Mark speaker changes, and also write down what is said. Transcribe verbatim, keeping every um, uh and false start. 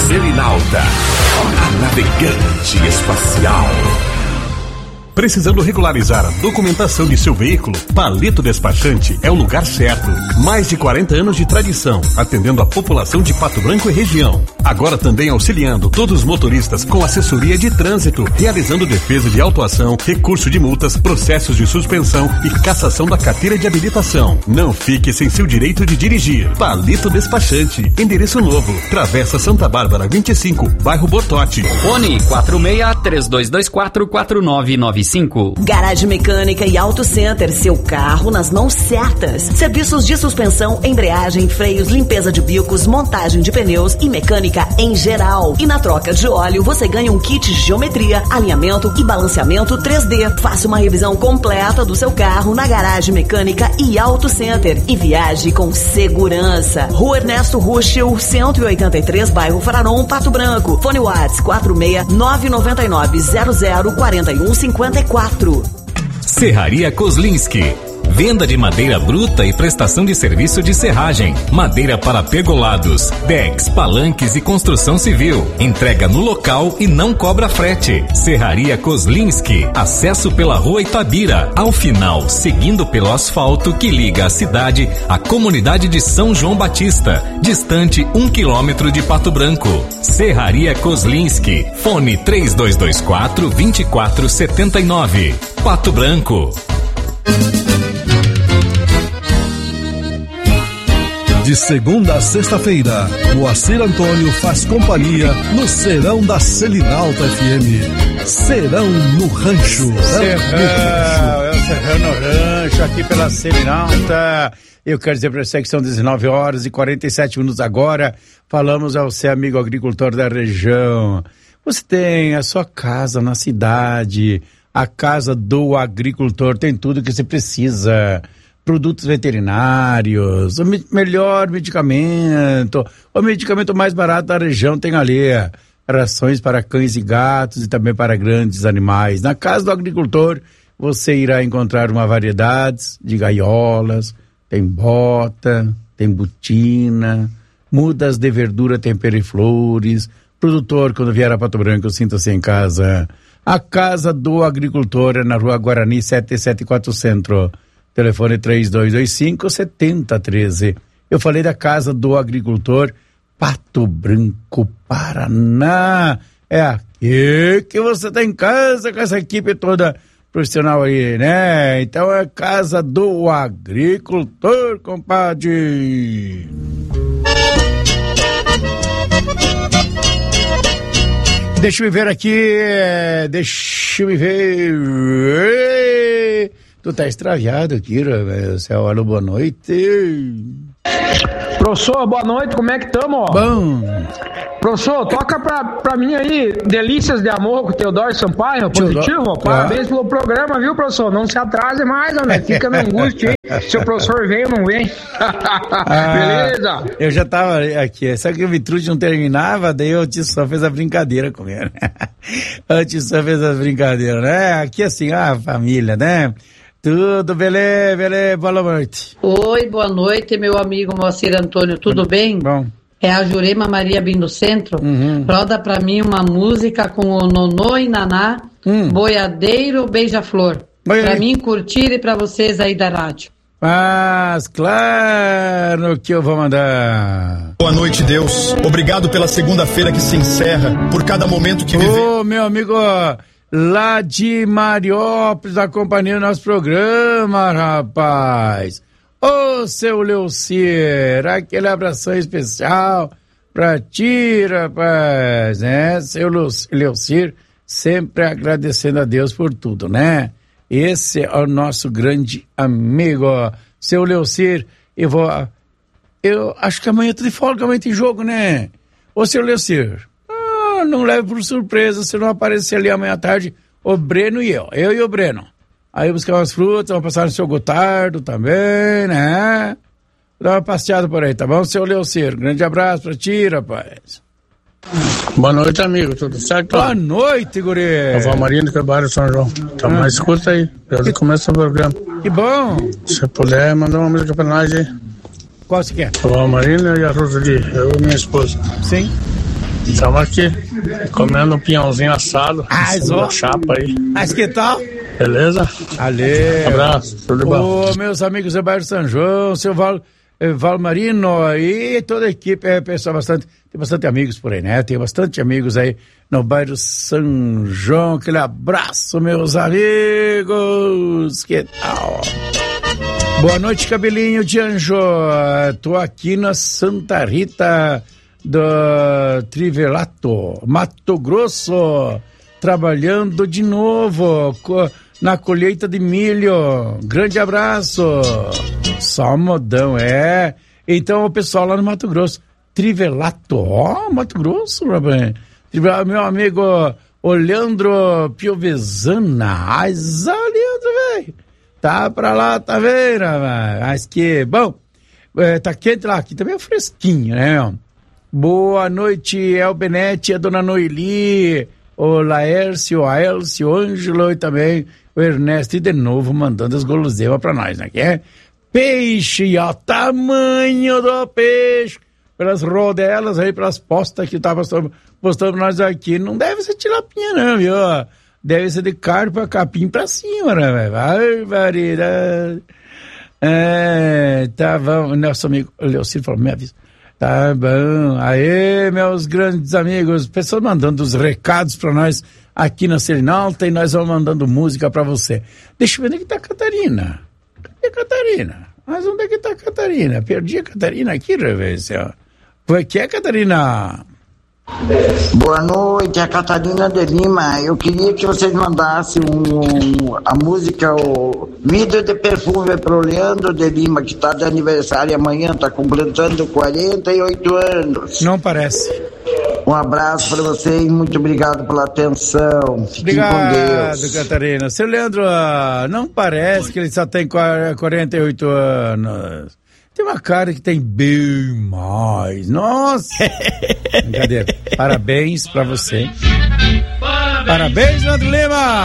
Speaker 1: Selinalta, a navegante espacial. Precisando regularizar a documentação de seu veículo? Palito Despachante é o lugar certo. Mais de quarenta anos de tradição, atendendo a população de Pato Branco e região. Agora também auxiliando todos os motoristas com assessoria de trânsito, realizando defesa de autuação, recurso de multas, processos de suspensão e cassação da carteira de habilitação. Não fique sem seu direito de dirigir. Palito Despachante, endereço novo, Travessa Santa Bárbara vinte e cinco, bairro Bortote.
Speaker 2: Fone quatro seis três dois dois quatro quatro nove nove cinco.
Speaker 3: Garagem Mecânica e Auto Center, seu carro nas mãos certas. Serviços de suspensão, embreagem, freios, limpeza de bicos, montagem de pneus e mecânica em geral. E na troca de óleo você ganha um kit geometria, alinhamento e balanceamento três D. Faça uma revisão completa do seu carro na Garagem Mecânica e Auto Center e viaje com segurança. Rua Ernesto Ruschel, cento e oitenta e três, bairro Fararon, Pato Branco. Fone WhatsApp quatro seis nove nove nove zero zero quatro um cinco quatro.
Speaker 4: Serraria Kozlinski. Venda de madeira bruta e prestação de serviço de serragem, madeira para pergolados, decks, palanques e construção civil. Entrega no local e não cobra frete. Serraria Kozlinski. Acesso pela rua Itabira. Ao final, seguindo pelo asfalto que liga a cidade à comunidade de São João Batista, distante um quilômetro de Pato Branco. Serraria Kozlinski. Fone três dois dois quatro, dois quatro sete nove. Pato Branco.
Speaker 5: De segunda a sexta-feira, Moacir Antônio faz companhia no Serão da Selinalta F M. Serão no Rancho.
Speaker 6: Serrão, é o Serrão no Rancho, aqui pela Selinalta. Eu quero dizer para você que são dezenove horas e quarenta e sete minutos agora. Falamos ao seu amigo agricultor da região. Você tem a sua casa na cidade, a casa do agricultor, tem tudo que você precisa. Produtos veterinários, o me- melhor medicamento, o medicamento mais barato da região tem ali, rações para cães e gatos e também para grandes animais. Na casa do agricultor, você irá encontrar uma variedade de gaiolas, tem bota, tem botina, mudas de verdura, tempero e flores. Produtor, quando vier a Pato Branco, sinta-se em casa. A casa do agricultor é na rua Guarani setecentos e setenta e quatro Centro. Telefone três dois dois cinco, sete zero um três. Eu falei da Casa do Agricultor, Pato Branco, Paraná. É aqui que você tá em casa com essa equipe toda profissional aí, né? Então é Casa do Agricultor, compadre. Deixa eu ver aqui, deixa eu ver... Tu tá extraviado aqui, meu céu. Alô, boa noite.
Speaker 7: Professor, boa noite, como é que tamo?
Speaker 6: Bom.
Speaker 7: Professor, toca pra, pra mim aí, Delícias de Amor com o Teodoro Sampaio, positivo?
Speaker 6: Teodoro.
Speaker 7: Parabéns ah. pelo programa, viu, professor? Não se atrase mais, né? Fica na angústia aí. Se o professor vem ou não vem.
Speaker 6: Ah,
Speaker 7: beleza?
Speaker 6: Eu já tava aqui, só que o Vitrude não terminava, daí o tio só fez a brincadeira com ele. O tio só fez a brincadeira, né? Aqui assim, a família, né? Tudo, beleza, beleza, boa noite.
Speaker 8: Oi, boa noite, meu amigo Moacir Antônio, tudo
Speaker 6: Bom,
Speaker 8: bem?
Speaker 6: Bom.
Speaker 8: É a Jurema Maria Bim do Centro.
Speaker 6: Uhum.
Speaker 8: Roda pra mim uma música com o Nonô e Naná, hum. Boiadeiro, Beija-Flor.
Speaker 6: Oi,
Speaker 8: pra
Speaker 6: oi.
Speaker 8: mim curtir e pra vocês aí da rádio.
Speaker 6: Mas, claro que eu vou mandar.
Speaker 9: Boa noite, Deus. Obrigado pela segunda-feira que se encerra, por cada momento que vivemos.
Speaker 6: Ô, meu amigo... lá de Mariópolis, acompanhando nosso programa, rapaz. Ô, seu Leucir, aquele abração especial pra ti, rapaz, né? Seu Leucir, sempre agradecendo a Deus por tudo, né? Esse é o nosso grande amigo. Seu Leucir, eu vou... Eu acho que amanhã eu tô de folga, amanhã tem jogo, né? Ô, seu Leucir... não leve por surpresa se não aparecer ali amanhã à tarde o Breno e eu, eu e o Breno. Aí buscar umas frutas, vamos passar no seu Gotardo também, né? Dá uma passeada por aí, tá bom, seu Leucir? Grande abraço pra ti, rapaz.
Speaker 10: Boa noite, amigo, tudo certo?
Speaker 6: Boa noite, guri.
Speaker 10: Nova Maria do Cabaré, São João. Tá, mas escuta aí, já começa o programa.
Speaker 6: Que bom.
Speaker 10: Se puder, mandar uma música pra nós aí.
Speaker 6: Qual você quer?
Speaker 10: A Marina e a Rosali, eu e minha esposa.
Speaker 6: Sim.
Speaker 10: Estamos aqui, comendo um pinhãozinho assado.
Speaker 6: Ah,
Speaker 10: da chapa aí.
Speaker 6: Mas que tal?
Speaker 10: Beleza?
Speaker 6: Ale.
Speaker 10: Abraço, tudo de bom.
Speaker 6: Ô, meus amigos do bairro São João, seu Val, eh, Valmarino e toda a equipe, é, pessoal, bastante, tem bastante amigos por aí, né? Tem bastante amigos aí no bairro São João. Aquele abraço, meus amigos. Que tal? Boa noite, cabelinho de anjo. Tô aqui na Santa Rita do Trivelato, Mato Grosso, trabalhando de novo na colheita de milho. Grande abraço. Só modão, é. Então, o pessoal lá no Mato Grosso, Trivelato, ó, oh, Mato Grosso, rapaz. Meu amigo, o Leandro Piovesana. Ai, Leandro, velho. Tá pra lá, tá vendo, mas que bom, é, tá quente lá, aqui também é fresquinho, né, meu? Boa noite, Elbenete, a dona Noeli, o Laércio, a Elcio, o Ângelo e também o Ernesto, e de novo mandando as guloseimas pra nós, né, que é peixe, ó, tamanho do peixe, pelas rodelas aí, pelas postas que tá postando, postando nós aqui, não deve ser tilapinha não, viu? Deve ser de carpa, capim pra cima, né, velho? Barbaridade. É, tá bom. Nosso amigo Leocir falou, me avisa. Tá bom. Aê, meus grandes amigos. Pessoas mandando os recados pra nós aqui na Selinalta e nós vamos mandando música pra você. Deixa eu ver onde é que tá a Catarina. Cadê a Catarina? Mas onde é que tá a Catarina? Perdi a Catarina aqui, Revência. Como é que é, Catarina?
Speaker 11: Boa noite, a Catarina de Lima. Eu queria que vocês mandassem um, a música, o Vidro de Perfume pro Leandro de Lima, que está de aniversário amanhã, está completando quarenta e oito anos.
Speaker 6: Não parece.
Speaker 11: Um abraço para vocês, muito obrigado pela atenção. Fiquem
Speaker 6: obrigado,
Speaker 11: com Deus.
Speaker 6: Catarina. Seu Leandro, não parece que ele só tem quarenta e oito anos. Tem uma cara que tem bem mais. Nossa! Brincadeira. Parabéns pra você. Parabéns, Leandro Lima!